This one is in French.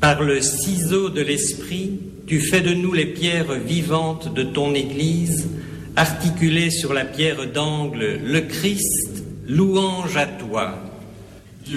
Par le ciseau de l'esprit, tu fais de nous les pierres vivantes de ton Église, articulées sur la pierre d'angle, le Christ, louange à toi.